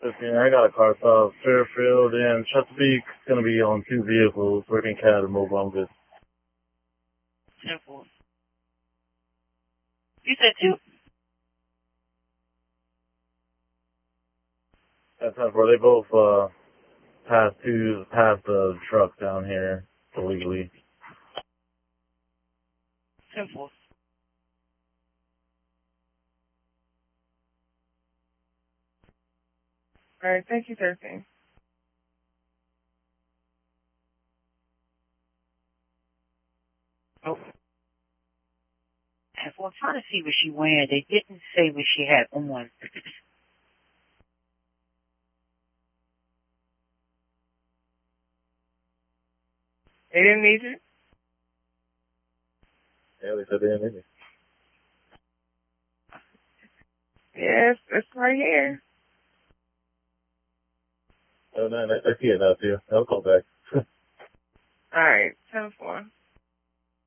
15. I got a car stop. Fairfield and Chesapeake. Gonna be on 2 vehicles. Working Canada Mobile. I'm good. 10-4. You said 2? That's 10-4. They both passed the truck down here illegally. 10-4. All right, thank you, 13. Oh. 10-4. I'm trying to see what she wearing. They didn't say what she had on. They didn't need you? Yeah, they said they didn't need me. Yes, it's right here. Oh, no, I see it now, too. I'll call back. All right, 10-4.